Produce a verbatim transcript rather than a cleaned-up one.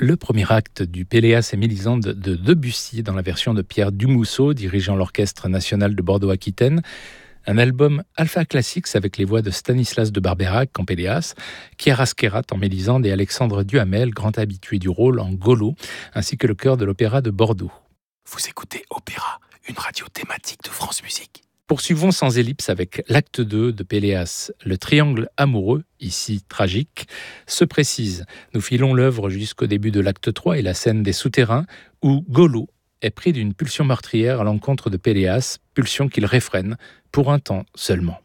Le premier acte du Péléas et Mélisande de Debussy dans la version de Pierre Dumousseau, dirigeant l'Orchestre national de Bordeaux-Aquitaine. Un album Alpha Classics avec les voix de Stanislas de Barbeyrac en Péléas, Chiara Skerat en Mélisande et Alexandre Duhamel, grand habitué du rôle en Golo, ainsi que le chœur de l'Opéra de Bordeaux. Vous écoutez Opéra, une radio thématique de France Musique. Poursuivons sans ellipse avec l'acte deux de Péléas. Le triangle amoureux, ici tragique, se précise. Nous filons l'œuvre jusqu'au début de l'acte trois et la scène des souterrains, où Golo est pris d'une pulsion meurtrière à l'encontre de Péléas, pulsion qu'il réfrène pour un temps seulement.